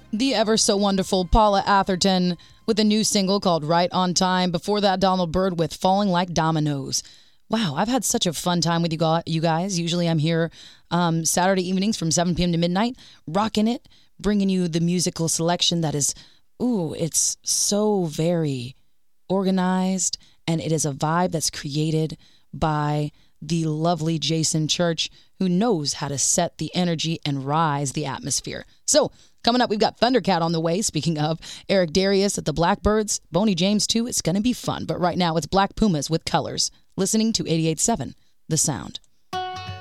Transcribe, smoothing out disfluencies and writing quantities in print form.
The ever so wonderful Paula Atherton with a new single called Right on Time. Before that, Donald Byrd with Falling Like Dominoes. Wow, I've had such a fun time with you guys. Usually I'm here Saturday evenings from 7 p.m. to midnight, rocking it, bringing you the musical selection that is, it's so very organized, and it is a vibe that's created by the lovely Jason Church, who knows how to set the energy and rise the atmosphere. So, coming up, we've got Thundercat on the way. Speaking of, Eric Darius at the Blackbirds, Boney James too. It's going to be fun. But right now, it's Black Pumas with Colors. Listening to 88.7, The Sound.